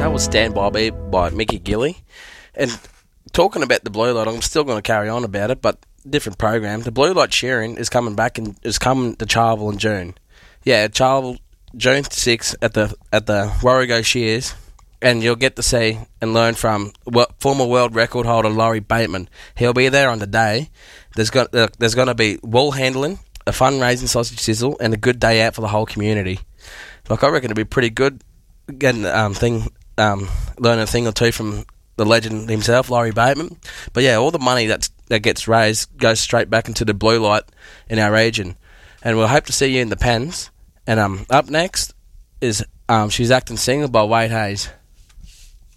That was Stand By Me by Mickey Gilley. And talking about the Blue Light, I'm still going to carry on about it, but different program. The Blue Light Shearing is coming back and is coming to Charleville in June. Yeah, Charleville, June 6th at the Warrego Shears, and you'll get to see and learn from former world record holder Laurie Bateman. He'll be there on the day. There's going to be wool handling, a fundraising sausage sizzle, and a good day out for the whole community. Like, I reckon it'd be pretty good getting learning a thing or two from the legend himself, Laurie Bateman. But yeah, all the money that gets raised goes straight back into the Blue Light in our region. And we'll hope to see you in the pens. And up next is She's Acting Single by Wade Hayes.